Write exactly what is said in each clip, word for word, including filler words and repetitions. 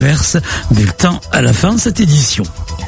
Perse. Bulletin à la fin de cette édition.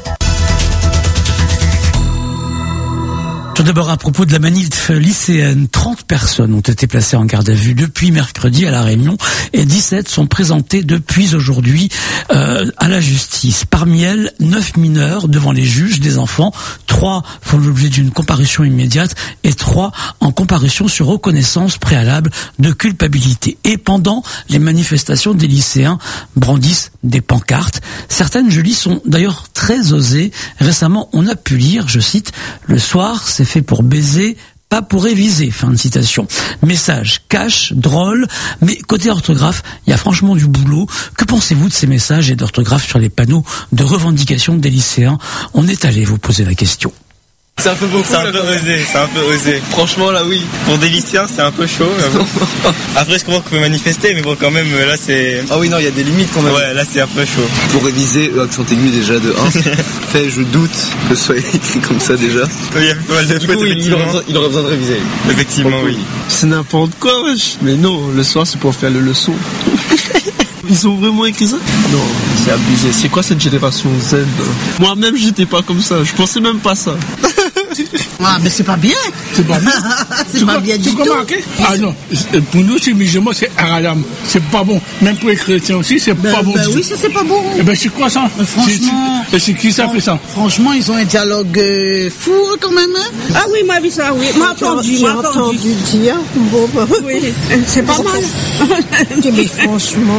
Tout d'abord, à propos de la manif lycéenne, trente personnes ont été placées en garde à vue depuis mercredi à La Réunion et dix-sept sont présentées depuis aujourd'hui euh, à la justice. Parmi elles, neuf mineurs devant les juges des enfants, trois font l'objet d'une comparution immédiate et trois en comparution sur reconnaissance préalable de culpabilité. Et pendant les manifestations, des lycéens brandissent des pancartes. Certaines, je lis, sont d'ailleurs très osées. Récemment, on a pu lire, je cite, « Le soir, c'est fait pour baiser, pas pour réviser », fin de citation. Message cash, drôle, mais côté orthographe, il y a franchement du boulot. Que pensez-vous de ces messages et d'orthographe sur les panneaux de revendication des lycéens? On est allé vous poser la question. C'est un peu beaucoup. C'est un peu osé, c'est un peu osé. Franchement, là, oui. Pour des lycéens, c'est un peu chaud. Bon. Après, je comprends qu'on peut manifester, mais bon, quand même, là, c'est... Ah oui, non, il y a des limites quand même. Ouais, là, c'est un peu chaud. Pour réviser, l'accent aigu déjà de un. Fait, je doute que ce soit écrit comme ça déjà. Il y a pas mal de fautes, il, aurait besoin, il aurait besoin de réviser. Effectivement, oui. C'est n'importe quoi, wesh. Mais non, le soir, c'est pour faire le leçon. Ils ont vraiment écrit ça? Non, c'est abusé. C'est quoi cette génération Z? Moi-même, j'étais pas comme ça. Je pensais même pas ça. Ah, mais c'est pas bien. C'est pas bien. c'est pas bien du tout. Ah non, pour nous, c'est musulman, c'est haralam. C'est pas bon. Même pour les chrétiens aussi, c'est ben, pas bon. Ben oui, ça c'est pas bon. Eh ben c'est quoi ça? Mais franchement. C'est, c'est qui ça fait ça? Franchement, ils ont un dialogue euh, fou quand même. Hein? Ah oui, moi j'ai vu ça, oui. Moi entendu, j'ai entendu dire. Bon, bah, oui, c'est pas mal. Mais franchement.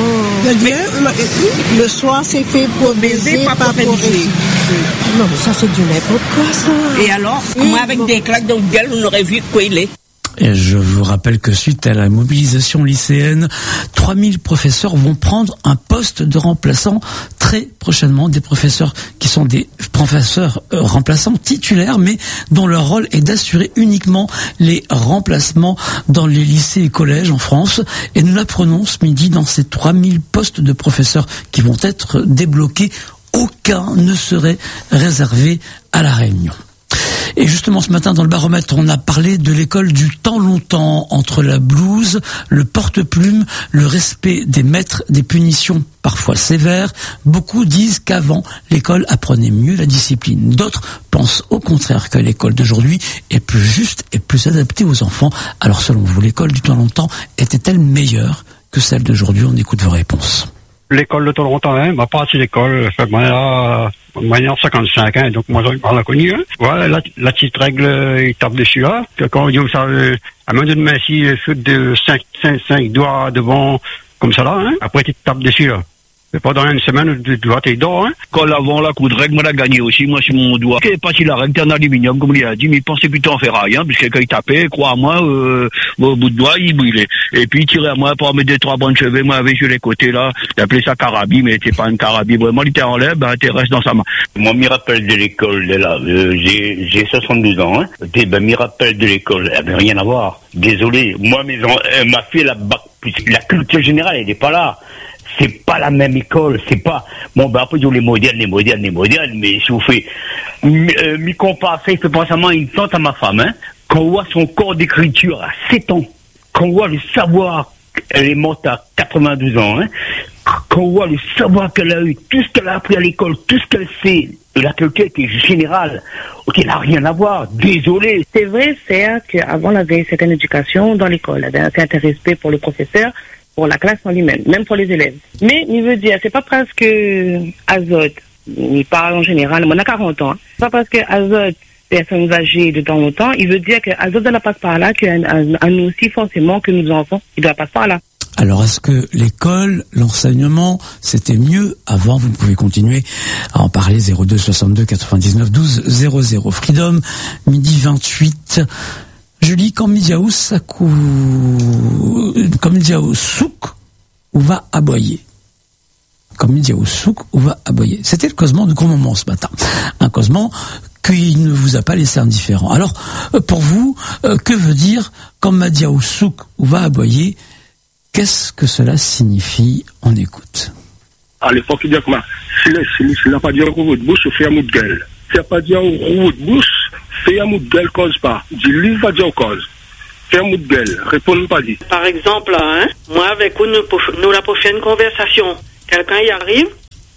Le, le soir, c'est fait pour baiser, pas, pas pour réviser. Non, mais ça c'est du n'importe quoi ça. Et alors, mmh, moi avec bon. Des claques dans le gueule, on aurait vu quoi il est. Et je vous rappelle que suite à la mobilisation lycéenne, trois mille professeurs vont prendre un poste de remplaçant très prochainement. Des professeurs qui sont des professeurs euh, remplaçants titulaires, mais dont leur rôle est d'assurer uniquement les remplacements dans les lycées et collèges en France. Et nous l'apprenons ce midi, dans ces trois mille postes de professeurs qui vont être débloqués, aucun ne serait réservé à La Réunion. Et justement, ce matin, dans le baromètre, on a parlé de l'école du temps longtemps, entre la blouse, le porte-plume, le respect des maîtres, des punitions parfois sévères. Beaucoup disent qu'avant, l'école apprenait mieux la discipline. D'autres pensent au contraire que l'école d'aujourd'hui est plus juste et plus adaptée aux enfants. Alors, selon vous, l'école du temps longtemps était-elle meilleure que celle d'aujourd'hui? On écoute vos réponses. L'école de Toronto, hein, ma partie d'école, fait, moi, là, moi, en cinquante-cinq ans, donc, moi, on l'a connu, hein. Voilà, la, la petite règle, il tape dessus, là, que quand on dit, ça, euh, à main de main, si, fait de cinq, cinq, cinq doigts devant, comme ça, là, hein. Après, tu tapes dessus, là. Mais pendant une semaine, tu dois t'aider, hein. Quand l'avant, la coup de règle, moi, l'a gagné aussi, moi, sur mon doigt. Qui est pas si la règle, t'es en aluminium, comme il a dit, mais il pensait plutôt en ferraille, hein, puisque quand il tapait, crois-moi, euh, au bout de doigt, il brûlait. Et puis, il tirait à moi pour mettre des trois bonnes cheveux, moi, avec sur les côtés, là. Il appelait ça carabie, mais c'était pas une carabie. Vraiment, il était en l'air, ben, il reste dans sa main. Moi, m'y rappelle de l'école, là, euh, j'ai, j'ai soixante-douze ans, hein. Et ben, m'y rappelle de l'école, eh ben, rien à voir. Désolé. Moi, mes, euh, ma fille, la bac, la culture générale, elle est pas là. C'est pas la même école, c'est pas... Bon, ben après, ils ont les modernes, les modernes, les modernes, mais si vous faites... Euh, m'y compare ça, il fait penser à une tante à ma femme, hein. Quand on voit son corps d'écriture à sept ans, quand on voit le savoir, elle est morte à quatre-vingt-douze ans, hein. Quand on voit le savoir qu'elle a eu, tout ce qu'elle a appris à l'école, tout ce qu'elle sait, et la culture qui est générale, qui n'a rien à voir, désolé. C'est vrai, c'est qu'avant, on avait une certaine éducation dans l'école, on avait un certain respect pour le professeur, pour la classe en lui-même, même pour les élèves. Mais, il veut dire, c'est pas parce que Azote, il parle en général, on a quarante ans, hein. C'est pas parce que Azote, personnes âgées de temps en temps, il veut dire que Azote doit passer par là, qu'à nous aussi, forcément, que nous enfants, il doit passer par là. Alors, est-ce que l'école, l'enseignement, c'était mieux avant? Vous pouvez continuer à en parler. Zéro deux soixante-deux quatre-vingt-dix-neuf douze zéro zéro. Freedom, midi vingt-huit. Julie, quand Midiaou Sakou, comme Midiaou Souk, ou va aboyer. Comme Midiaou Souk, ou va aboyer. C'était le causement de gros moment ce matin. Un causement qui ne vous a pas laissé indifférent. Alors, pour vous, que veut dire comme Midiaou Souk, ou va aboyer? Qu'est-ce que cela signifie? On écoute. À l'époque, il dit que si tu n'as pas dit un roux de bouche, fais un mot de gueule. Si tu n'as pas dit un roux de bouche, fais un mot de gueule, cause pas. Dis-lui, va dire cause. Fais un mot de gueule, réponds pas dit. Par exemple, hein, moi avec vous, nous, nous la prochaine conversation, quelqu'un y arrive,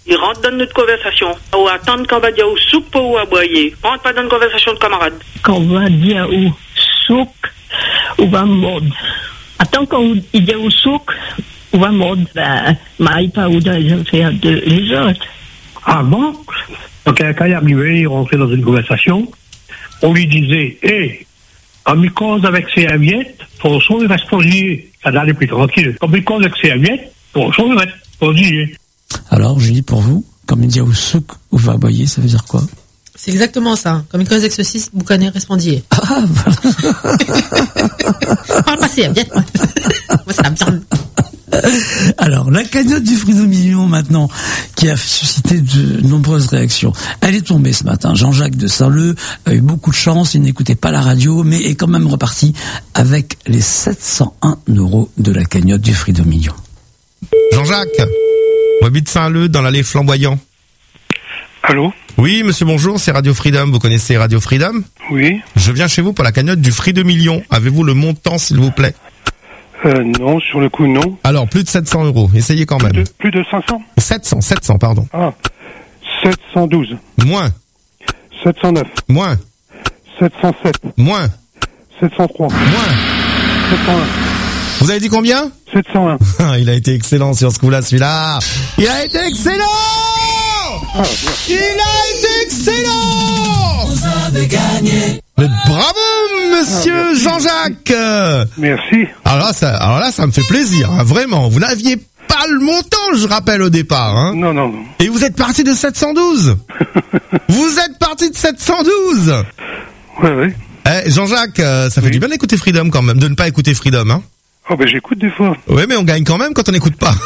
il rentre dans notre conversation. Ou attendre qu'on va dire au souk pour ou aboyer. On rentre pas dans une conversation de camarades. Quand on va dire au souk, on va mordre. Attends qu'on dit au souk, on va mordre. Ben, maille pas ou dans les affaires de les autres. Ah bon? Donc, quand il arrivait, il rentrait dans une conversation, on lui disait, hé, hey, quand il cause avec ses serviettes, pour son il reste posé. Ça allait plus tranquille. Quand il cause avec ses serviettes, pour son il reste posé. Alors, je dis pour vous, comme il dit au souk ou va aboyer, ça veut dire quoi? C'est exactement ça. Comme une cause d'exorcisme, vous connaissez respondier. Ah, voilà. Parle pas serviette, moi. Moi, c'est la bien. Alors, la cagnotte du Frido Million, maintenant, qui a suscité de nombreuses réactions. Elle est tombée ce matin. Jean-Jacques de Saint-Leu a eu beaucoup de chance. Il n'écoutait pas la radio, mais est quand même reparti avec les sept cent un euros de la cagnotte du Frido Million. Jean-Jacques, on habite Saint-Leu, dans l'allée Flamboyant. Allô? Oui, monsieur, bonjour, c'est Radio Freedom. Vous connaissez Radio Freedom? Oui. Je viens chez vous pour la cagnotte du Frido Million. Avez-vous le montant, s'il vous plaît? Euh, non, sur le coup, non. Alors, plus de sept cents euros. Essayez quand même. Plus de, plus de cinq cents? sept cents, sept cents, pardon. Ah. sept cent douze. Moins. sept cent neuf. Moins. sept cent sept. Moins. sept cent trois. Moins. sept cent un. Vous avez dit combien? sept cent un. Il a été excellent sur ce coup-là, celui-là. Il a été excellent! Ah, il a été excellent! Vous avez gagné. Mais bravo, monsieur ah, Jean-Jacques! Merci. Alors là, ça, alors là, ça me fait plaisir, hein, vraiment. Vous n'aviez pas le montant, je rappelle, au départ. Hein. Non, non, non. Et vous êtes parti de sept cent douze. Vous êtes parti de sept cent douze. Ouais, ouais. Eh, Jean-Jacques, euh, ça fait oui. du bien d'écouter Freedom quand même, de ne pas écouter Freedom, hein. Oh, ben j'écoute des fois. Oui, mais on gagne quand même quand on n'écoute pas.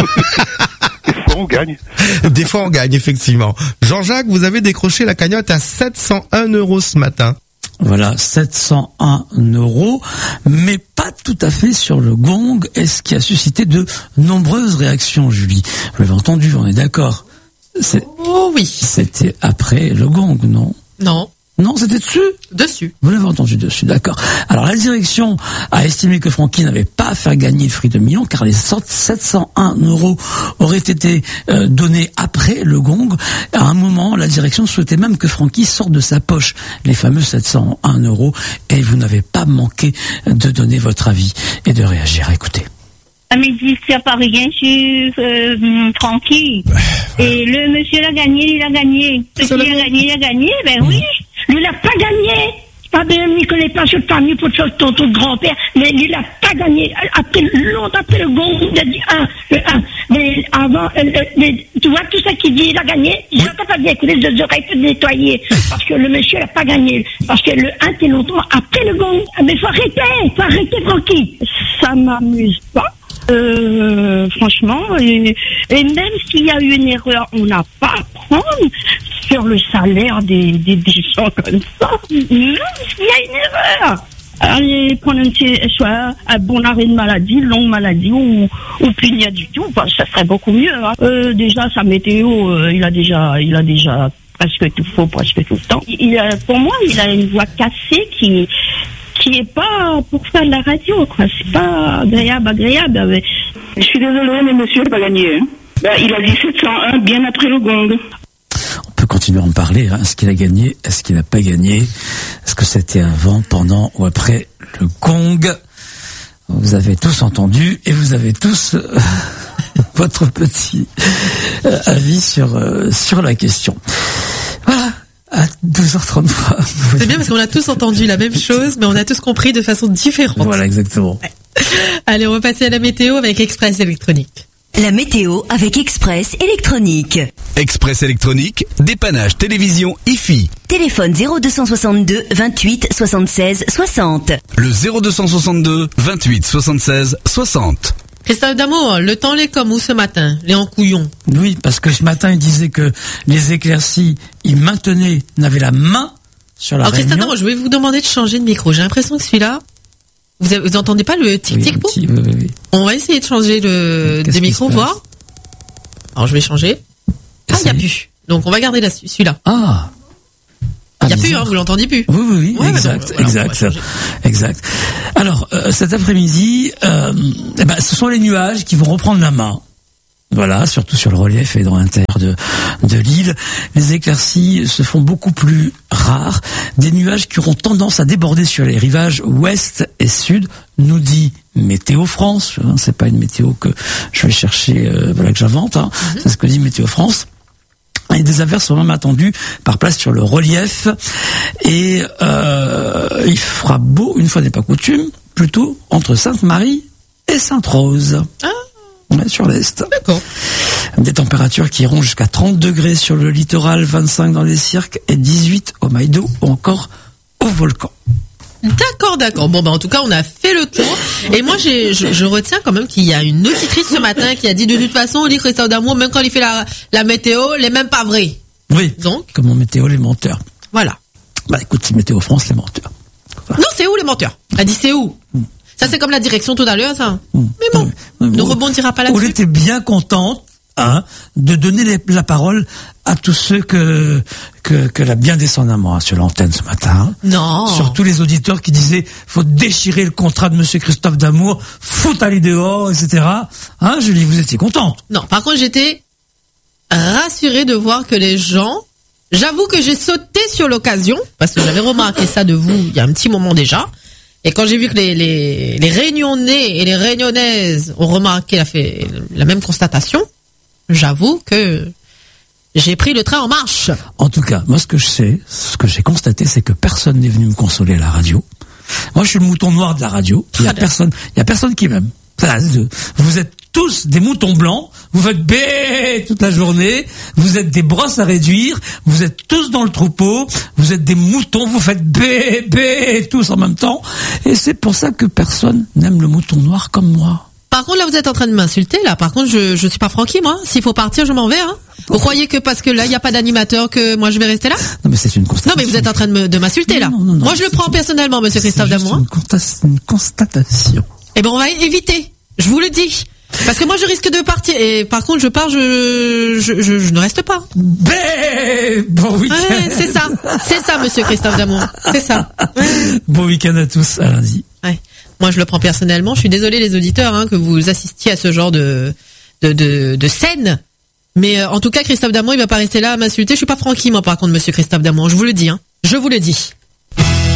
Des fois, on gagne. Des fois, on gagne, effectivement. Jean-Jacques, vous avez décroché la cagnotte à sept cent un euros ce matin. Voilà, sept cent un euros, mais pas tout à fait sur le gong, et ce qui a suscité de nombreuses réactions, Julie. Vous l'avez entendu, on est d'accord. C'est... Oh oui. C'était après le gong, non? Non. Non, c'était dessus? Dessus. Vous l'avez entendu dessus, d'accord. Alors, la direction a estimé que Francky n'avait pas à faire gagner le Frido Million, car les sept cent un euros auraient été euh, donnés après le gong. À un moment, la direction souhaitait même que Francky sorte de sa poche les fameux sept cent un euros, et vous n'avez pas manqué de donner votre avis et de réagir. Écoutez. À midi, il n'y a pas rien sur euh, Francky. Et le monsieur l'a gagné, il a gagné. S'il a gagné, il a gagné, ben oui. Lui, il n'a pas gagné. Ah ben, il ne connaît pas cette famille pour ton, ton grand-père, mais lui, il n'a pas gagné. Après, longtemps après le gong, il a dit un, le un. Mais avant, euh, mais, tu vois, tout ça qu'il dit, il a gagné. J'entends pas bien écouter les oreilles toutes nettoyées. Parce que le monsieur n'a pas gagné. Parce que le un, c'est longtemps après le gong. Mais faut arrêter, faut arrêter, Francky. Ça m'amuse pas. Euh, franchement, et, et même s'il y a eu une erreur, on n'a pas à prendre sur le salaire des, des, des gens comme ça. Même s'il y a une erreur. Allez, prendre un petit, soit un bon arrêt de maladie, longue maladie, ou, ou plus rien du tout, bah, ça serait beaucoup mieux. Hein. Euh, déjà, sa météo, euh, il a déjà, il a déjà presque tout faux, presque tout le temps. Il a, pour moi, il a une voix cassée qui, qui est pas pour faire de la radio, quoi. C'est pas agréable, agréable. Mais... Je suis désolée, mais monsieur n'a pas gagné. Hein. Ben, il a dit sept cent un bien après le gong. On peut continuer à en parler. Hein. Est-ce qu'il a gagné? Est-ce qu'il n'a pas gagné? Est-ce que c'était avant, pendant ou après le gong? Vous avez tous entendu et vous avez tous euh, votre petit euh, avis sur euh, sur la question. Voilà. À douze heures trente-trois. C'est bien parce qu'on a tous entendu la même chose, mais on a tous compris de façon différente. Voilà, exactement. Ouais. Allez, on va passer à la météo avec Express Électronique. La météo avec Express Électronique. Express Électronique, dépannage télévision I F I. Téléphone zéro deux soixante-deux vingt-huit soixante-seize soixante. Le zéro deux soixante-deux vingt-huit soixante-seize soixante. Christophe Damour, le temps l'est comme où ce matin? Les en couillon. Oui, parce que ce matin, il disait que les éclaircies, il maintenait, n'avait la main sur la Alors, réunion. Christophe Damour, je vais vous demander de changer de micro. J'ai l'impression que celui-là, vous, avez, vous entendez pas le tic-tic oui, petit, oui, oui, oui. On va essayer de changer le, des micros, voir. Alors, je vais changer. Ah, il n'y a plus. Donc, on va garder la, celui-là. Ah. Il n'y a plus, hein, vous l'entendiez plus. Oui, oui, oui, ouais, exact, voilà, exact, exact. Alors, euh, cet après-midi, euh, eh ben, ce sont les nuages qui vont reprendre la main. Voilà, surtout sur le relief et dans l'intérieur de, de l'île. Les éclaircies se font beaucoup plus rares. Des nuages qui auront tendance à déborder sur les rivages ouest et sud, nous dit Météo France. Hein, c'est pas une météo que je vais chercher, euh, voilà, que j'invente. Hein. Mm-hmm. C'est ce que dit Météo France. Et des averses sont même attendues par place sur le relief. Et euh, il fera beau, une fois n'est pas coutume, plutôt entre Sainte-Marie et Sainte-Rose. Ah. Ouais, sur l'est. D'accord. Des températures qui iront jusqu'à trente degrés sur le littoral, vingt-cinq dans les cirques et dix-huit au Maïdo ou encore au volcan. D'accord, d'accord. Bon, bah, en tout cas, on a fait le tour. Et moi, j'ai, je, je retiens quand même qu'il y a une auditrice ce matin qui a dit de toute façon, on dit Christophe Damour, même quand il fait la, la météo, elle est même pas vraie. Oui. Donc. Comme en météo, les menteurs. Voilà. Bah, écoute, c'est Météo France, les menteurs. Voilà. Non, c'est où les menteurs? Elle a dit c'est où? Mmh. Ça, c'est comme la direction tout à l'heure, ça. Mmh. Mais bon, on ne rebondira pas là-dessus. On était bien contente, hein, de donner les, la parole à tous ceux que, que, que la bien descendamment sur l'antenne ce matin. Non. Surtout les auditeurs qui disaient, faut déchirer le contrat de Monsieur Christophe Damour, foutre aller dehors, et cetera. Hein, Julie, vous étiez contente. Non, par contre, j'étais rassurée de voir que les gens, j'avoue que j'ai sauté sur l'occasion, parce que j'avais remarqué ça de vous il y a un petit moment déjà. Et quand j'ai vu que les, les, les Réunionnais et les Réunionnaises ont remarqué la, fait, la même constatation, j'avoue que j'ai pris le train en marche. En tout cas, moi ce que je sais, ce que j'ai constaté, c'est que personne n'est venu me consoler à la radio. Moi je suis le mouton noir de la radio. Il y a personne, il y a personne qui m'aime. Vous êtes tous des moutons blancs, vous faites bé toute la journée, vous êtes des brosses à réduire, vous êtes tous dans le troupeau, vous êtes des moutons, vous faites bé bé tous en même temps, et c'est pour ça que personne n'aime le mouton noir comme moi. Par contre, là, vous êtes en train de m'insulter, là. Par contre, je, je suis pas Francky, moi. S'il faut partir, je m'en vais, hein. Vous croyez que parce que là, il n'y a pas d'animateur que moi, je vais rester là? Non, mais c'est une constatation. Non, mais vous êtes en train de, me, de m'insulter, là. Non, non, non, moi, je le prends personnellement, monsieur Christophe Damour. C'est une, consta- une constatation. Eh ben, on va éviter. Je vous le dis. Parce que moi, je risque de partir. Et par contre, je pars, je, je, je, je ne reste pas. Bé bon week-end. Ouais, c'est ça. C'est ça, monsieur Christophe Damour. C'est ça. Ouais. Bon week-end à tous, à lundi. Ouais. Moi, je le prends personnellement. Je suis désolée, les auditeurs, hein, que vous assistiez à ce genre de, de, de, de scène. Mais, euh, en tout cas, Christophe Damour, il va pas rester là à m'insulter. Je suis pas Francky, moi, par contre, monsieur Christophe Damour. Je vous le dis, hein. Je vous le dis.